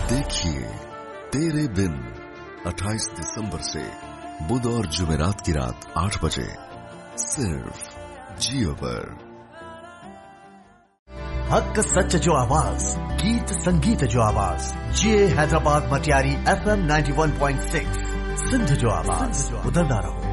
देखिए तेरे बिन 28 दिसंबर से बुध और जुमेरात की रात 8 बजे सिर्फ जियो पर। हक सच जो आवाज, गीत संगीत जो आवाज, ये हैदराबाद मटियारी FM 91.6 सिंध जो आवाज, उधर ना रहो।